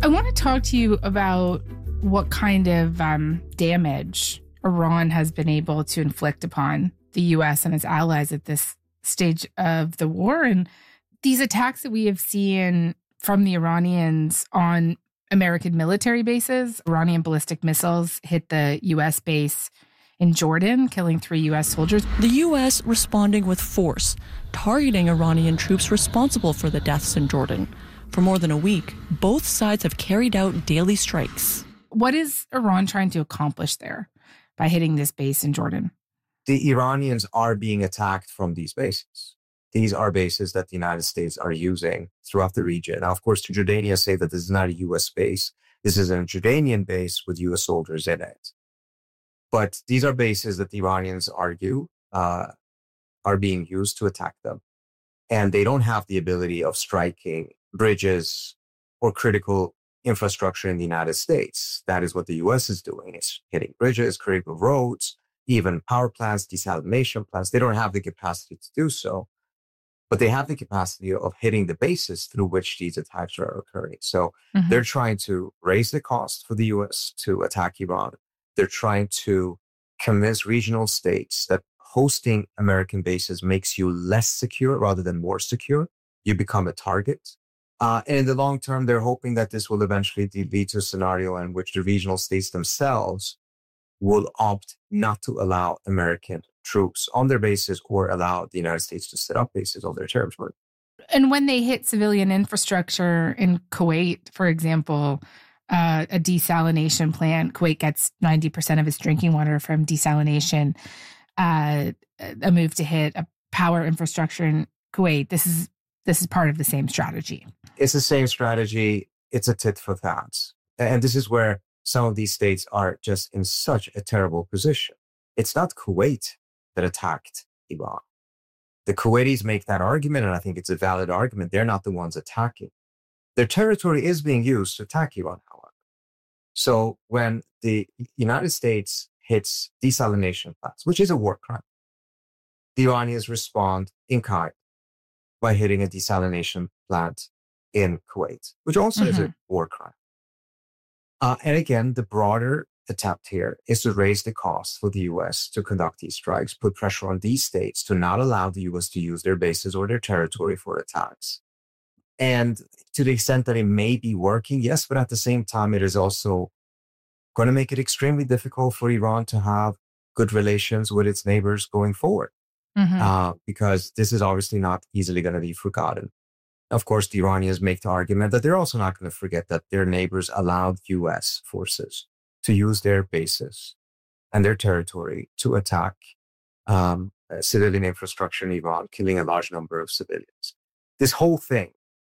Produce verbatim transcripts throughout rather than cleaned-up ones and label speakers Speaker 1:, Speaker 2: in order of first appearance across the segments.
Speaker 1: I want to talk to you about what kind of um, damage Iran has been able to inflict upon the U S and its allies at this stage of the war. And these attacks that we have seen from the Iranians on American military bases. Iranian ballistic missiles hit the U S base in Jordan, killing three U S soldiers.
Speaker 2: The U S responding with force, targeting Iranian troops responsible for the deaths in Jordan. For more than a week, both sides have carried out daily strikes.
Speaker 1: What is Iran trying to accomplish there by hitting this base in Jordan?
Speaker 3: The Iranians are being attacked from these bases. These are bases that the United States are using throughout the region. Now, of course, the Jordanians say that this is not a U S base. This is a Jordanian base with U S soldiers in it. But these are bases that the Iranians argue uh, are being used to attack them. And they don't have the ability of striking bridges or critical infrastructure in the United States. That is what the U S is doing. It's hitting bridges, critical roads, even power plants, desalination plants. They don't have the capacity to do so, but they have the capacity of hitting the bases through which these attacks are occurring. So mm-hmm. they're trying to raise the cost for the U S to attack Iran. They're trying to convince regional states that hosting American bases makes you less secure rather than more secure. You become a target. Uh, and in the long term, they're hoping that this will eventually lead to a scenario in which the regional states themselves will opt not to allow American troops on their bases or allow the United States to set up bases on their territory.
Speaker 1: And when they hit civilian infrastructure in Kuwait, for example, uh, a desalination plant, Kuwait gets ninety percent of its drinking water from desalination, uh, a move to hit a power infrastructure in Kuwait. This is This is part of the same strategy.
Speaker 3: It's the same strategy. It's a tit for tat. And this is where some of these states are just in such a terrible position. It's not Kuwait that attacked Iran. The Kuwaitis make that argument, and I think it's a valid argument. They're not the ones attacking. Their territory is being used to attack Iran, however. So when the United States hits desalination plants, which is a war crime, the Iranians respond in kind by hitting a desalination plant in Kuwait, which also mm-hmm. is a war crime. Uh, and again, the broader attempt here is to raise the cost for the U S to conduct these strikes, put pressure on these states to not allow the U S to use their bases or their territory for attacks. And to the extent that it may be working, yes, but at the same time, it is also going to make it extremely difficult for Iran to have good relations with its neighbors going forward. Mm-hmm. Uh, because this is obviously not easily going to be forgotten. Of course, the Iranians make the argument that they're also not going to forget that their neighbors allowed U S forces to use their bases and their territory to attack um, civilian infrastructure in Iran, killing a large number of civilians. This whole thing,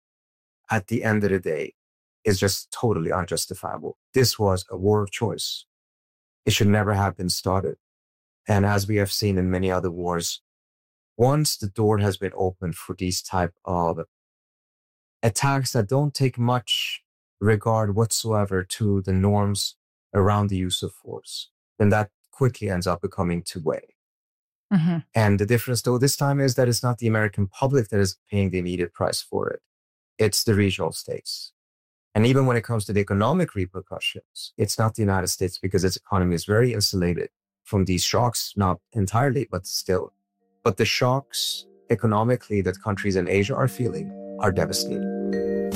Speaker 3: at the end of the day, is just totally unjustifiable. This was a war of choice. It should never have been started. And as we have seen in many other wars, once the door has been opened for these type of attacks that don't take much regard whatsoever to the norms around the use of force, then that quickly ends up becoming two-way. Mm-hmm. And the difference, though, this time is that it's not the American public that is paying the immediate price for it. It's the regional states. And even when it comes to the economic repercussions, it's not the United States because its economy is very insulated from these shocks, not entirely, but still. But the shocks economically that countries in Asia are feeling are devastating.